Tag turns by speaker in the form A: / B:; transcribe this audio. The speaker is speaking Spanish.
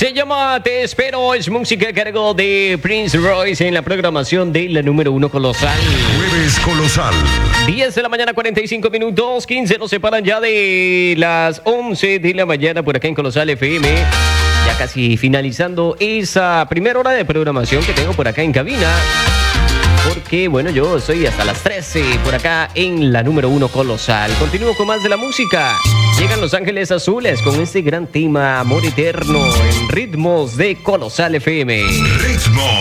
A: Se llama Te Espero, es música a cargo de Prince Royce en la programación de la número 1 Colosal.
B: Jueves Colosal.
A: 10 de la mañana, 45 minutos, 15 nos separan ya de las 11 de la mañana por acá en Colosal FM. Ya casi finalizando esa primera hora de programación que tengo por acá en cabina. Porque, bueno, yo estoy hasta las 13 por acá en la número 1 Colosal. Continúo con más de la música. Llegan Los Ángeles Azules con este gran tema Amor Eterno en ritmos de Colosal FM.
B: Ritmo.